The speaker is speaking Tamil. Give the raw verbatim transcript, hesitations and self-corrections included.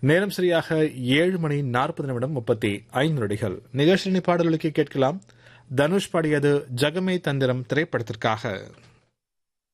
நேரம் சரியாக ஏழு மணி நாற்பது நிமிடம் முப்பத்தி ஐந்து நொடிகள். நிகழ்ச்சி பாடல்களுக்கு கேட்கலாம். தனுஷ் பாடியது ஜகமே தந்திரம் திரைப்படத்திற்காக.